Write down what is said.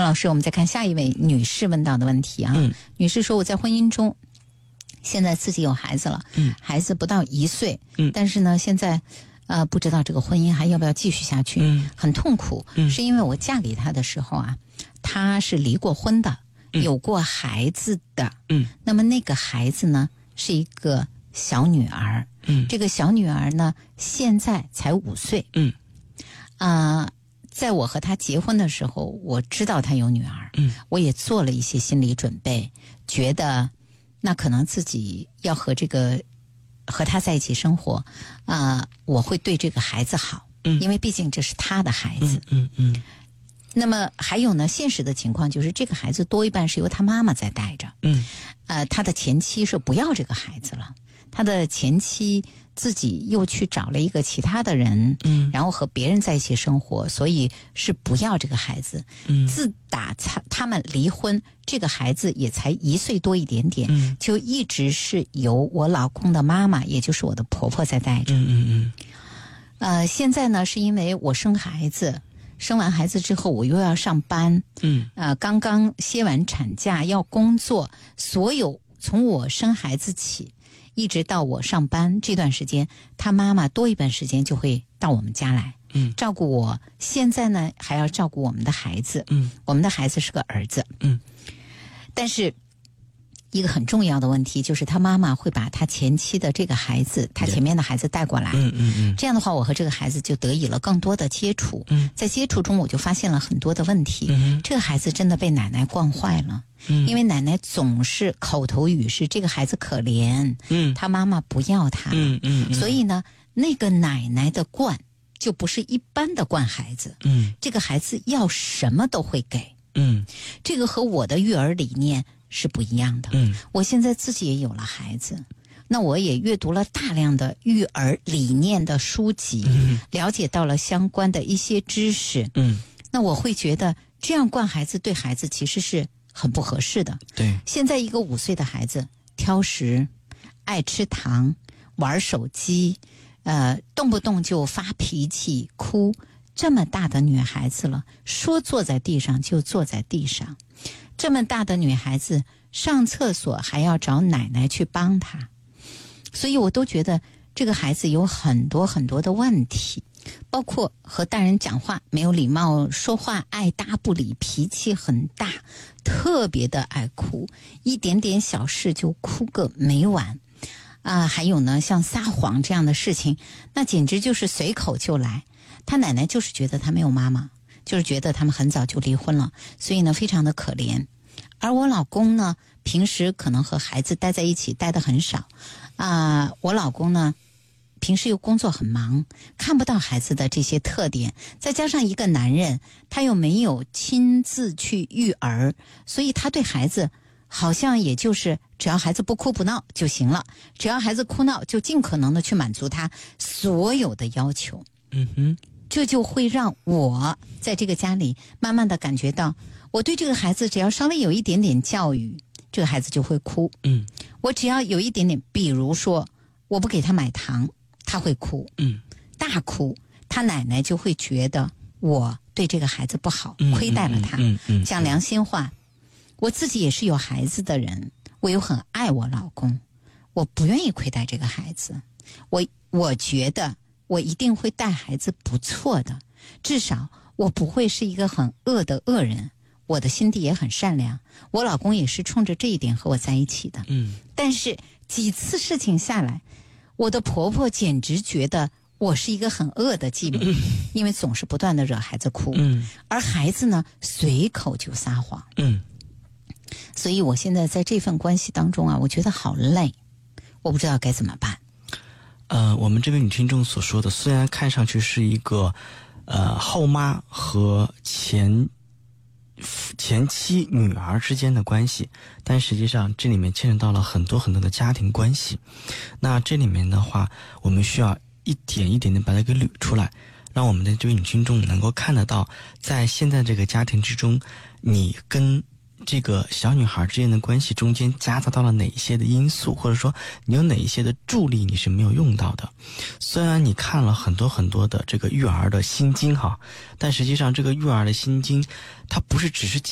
老师，我们再看下一位女士问到的问题啊。女士说，我在婚姻中现在自己有孩子了，孩子不到1岁，但是呢现在不知道这个婚姻还要不要继续下去，很痛苦，是因为我嫁给他的时候啊，他是离过婚的，有过孩子的，那么那个孩子呢是一个小女儿，这个小女儿呢现在才5岁，在我和他结婚的时候，我知道他有女儿，我也做了一些心理准备，觉得那可能自己要和他在一起生活，我会对这个孩子好，因为毕竟这是他的孩子。那么还有呢，现实的情况就是这个孩子多一半是由他妈妈在带着。他的前妻是不要这个孩子了，他的前妻自己又去找了一个其他的人，然后和别人在一起生活，所以是不要这个孩子。自打他们离婚，这个孩子也才1岁多一点点，就一直是由我老公的妈妈，也就是我的婆婆在带着。现在呢，是因为我生完孩子之后，我又要上班，刚刚歇完产假要工作，所有从我生孩子起一直到我上班这段时间，他妈妈多一半时间就会到我们家来，照顾我。现在呢还要照顾我们的孩子，我们的孩子是个儿子，但是一个很重要的问题就是他妈妈会把他前妻的这个孩子，他前面的孩子带过来，这样的话我和这个孩子就得以了更多的接触，在接触中我就发现了很多的问题，这个孩子真的被奶奶惯坏了，因为奶奶总是口头语是这个孩子可怜，他妈妈不要他，所以呢那个奶奶的惯就不是一般的惯孩子，这个孩子要什么都会给，这个和我的育儿理念是不一样的。我现在自己也有了孩子，那我也阅读了大量的育儿理念的书籍，了解到了相关的一些知识，那我会觉得这样惯孩子对孩子其实是很不合适的。 对， 现在一个5岁的孩子挑食，爱吃糖，玩手机，动不动就发脾气哭，这么大的女孩子了，说坐在地上就坐在地上，这么大的女孩子上厕所还要找奶奶去帮她，所以我都觉得这个孩子有很多很多的问题，包括和大人讲话没有礼貌，说话爱答不理，脾气很大，特别的爱哭，一点点小事就哭个没完还有呢像撒谎这样的事情，那简直就是随口就来。他奶奶就是觉得他没有妈妈，就是觉得他们很早就离婚了，所以呢非常的可怜。而我老公呢平时可能和孩子待在一起待得很少我老公呢平时又工作很忙，看不到孩子的这些特点，再加上一个男人他又没有亲自去育儿，所以他对孩子好像也就是只要孩子不哭不闹就行了，只要孩子哭闹就尽可能的去满足他所有的要求。这就会让我在这个家里慢慢的感觉到，我对这个孩子只要稍微有一点点教育，这个孩子就会哭。我只要有一点点，比如说我不给他买糖，他会哭，大哭，他奶奶就会觉得我对这个孩子不好，亏待了他。讲良心话，我自己也是有孩子的人，我又很爱我老公，我不愿意亏待这个孩子，我觉得我一定会带孩子不错的，至少我不会是一个很恶的恶人，我的心地也很善良，我老公也是冲着这一点和我在一起的。但是几次事情下来，我的婆婆简直觉得我是一个很恶的继母，因为总是不断的惹孩子哭，而孩子呢随口就撒谎。所以我现在在这份关系当中我觉得好累，我不知道该怎么办。 我们这位女听众所说的，虽然看上去是一个后妈和前妻女儿之间的关系，但实际上这里面牵扯到了很多很多的家庭关系。那这里面的话，我们需要一点一点的把它给捋出来，让我们的这位女听众能够看得到，在现在这个家庭之中，你跟这个小女孩之间的关系中间夹杂到了哪一些的因素，或者说你有哪一些的助力你是没有用到的。虽然你看了很多很多的这个育儿的心经但实际上这个育儿的心经它不是只是